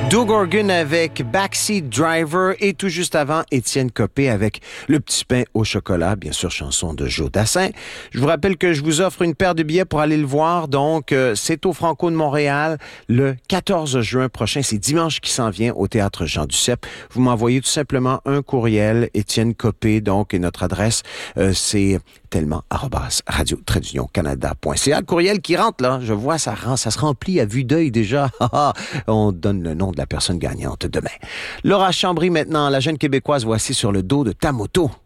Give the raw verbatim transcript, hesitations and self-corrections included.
Doug Organ avec Backseat Driver et tout juste avant, Étienne Copé avec Le Petit Pain au chocolat, bien sûr, chanson de Joe Dassin. Je vous rappelle que je vous offre une paire de billets pour aller le voir. Donc, euh, c'est au Franco de Montréal le quatorze juin prochain. C'est dimanche qui s'en vient au Théâtre Jean Duceppe. Vous m'envoyez tout simplement un courriel, Étienne Copé, donc, et notre adresse, euh, c'est tellement arobase radio traduction canada point c a. Le courriel qui rentre, là, je vois, ça, rend, ça se remplit à vue d'œil déjà. On donne le nom de la personne gagnante demain. Laura Chambry maintenant, la jeune Québécoise, voici Sur le dos de ta moto.